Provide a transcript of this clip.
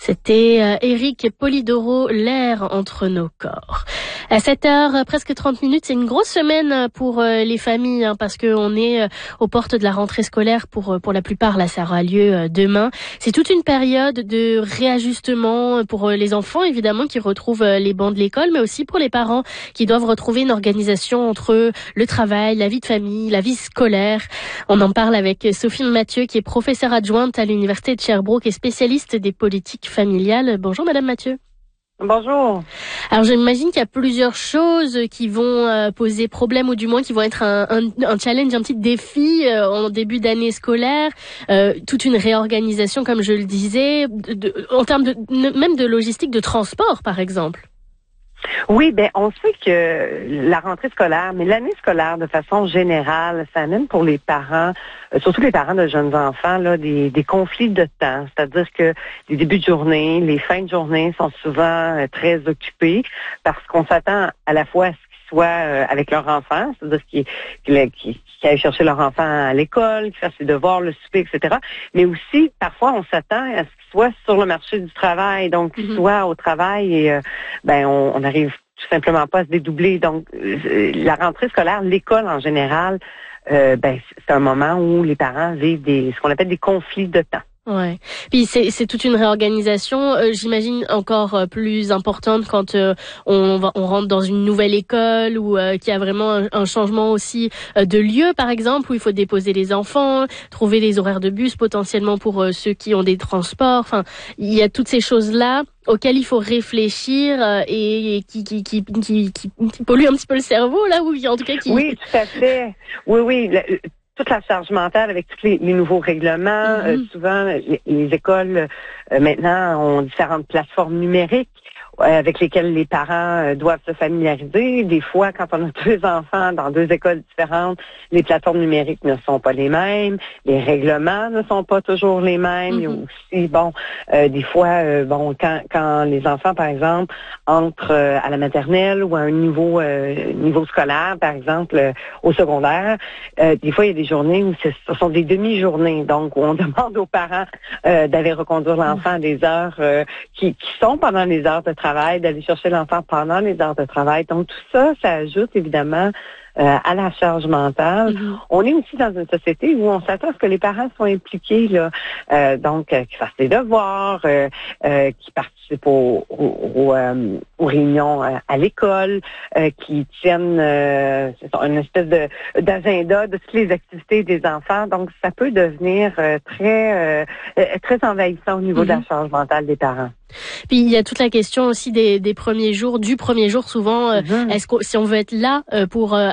C'était Éric Polidoro, l'air entre nos corps. À 7h, presque 30 minutes, c'est une grosse semaine pour les familles, parce qu'on est aux portes de la rentrée scolaire pour la plupart. Là, ça aura lieu demain. C'est toute une période de réajustement pour les enfants, évidemment, qui retrouvent les bancs de l'école, mais aussi pour les parents qui doivent retrouver une organisation entre le travail, la vie de famille, la vie scolaire. On en parle avec Sophie Mathieu, qui est professeure adjointe à l'Université de Sherbrooke et spécialiste des politiques familiales. Bonjour Madame Mathieu. Bonjour. Alors j'imagine qu'il y a plusieurs choses qui vont poser problème, ou du moins qui vont être un challenge, un petit défi en début d'année scolaire, toute une réorganisation comme je le disais, en termes même de logistique, de transport par exemple. Oui, on sait que la rentrée scolaire, mais l'année scolaire de façon générale, ça amène pour les parents, surtout les parents de jeunes enfants, là, des conflits de temps. C'est-à-dire que les débuts de journée, les fins de journée sont souvent très occupés parce qu'on s'attend à la fois à ce qu'ils soient avec leur enfant, c'est-à-dire qu'ils aillent chercher leur enfant à l'école, qu'ils fassent ses devoirs, le souper, etc. Mais aussi, parfois, on s'attend à ce qu'ils soient sur le marché du travail, donc qu'ils soient au travail et on n'arrive tout simplement pas à se dédoubler. Donc, la rentrée scolaire, l'école en général, c'est un moment où les parents vivent ce qu'on appelle des conflits de temps. Ouais. Puis c'est toute une réorganisation, j'imagine encore plus importante quand on rentre dans une nouvelle école ou qu'il y a vraiment un changement aussi de lieu par exemple, où il faut déposer les enfants, trouver des horaires de bus potentiellement pour ceux qui ont des transports. Enfin, il y a toutes ces choses-là auxquelles il faut réfléchir et qui polluent un petit peu le cerveau là, ou en tout cas qui... Oui, tout à fait. Oui. Toute la charge mentale avec tous les nouveaux règlements. Souvent, les écoles, maintenant, ont différentes plateformes numériques avec lesquelles les parents doivent se familiariser. Des fois, quand on a deux enfants dans deux écoles différentes, les plateformes numériques ne sont pas les mêmes, les règlements ne sont pas toujours les mêmes. Il y a aussi, des fois, quand les enfants, par exemple, entrent à la maternelle ou à un niveau scolaire, par exemple, au secondaire, des fois, il y a des journées où ce sont des demi-journées, donc où on demande aux parents d'aller reconduire l'enfant à des heures qui sont pendant les heures de travail, d'aller chercher l'enfant pendant les heures de travail. Donc, tout ça, ça ajoute évidemment à la charge mentale. On est aussi dans une société où on s'attend à ce que les parents soient impliqués, là, donc qu'ils fassent des devoirs, qu'ils participent aux réunions à l'école, qu'ils tiennent une espèce d'agenda de toutes les activités des enfants. Donc, ça peut devenir très envahissant au niveau de la charge mentale des parents. Puis il y a toute la question aussi des premiers jours, du premier jour souvent. Est-ce que si on veut être là pour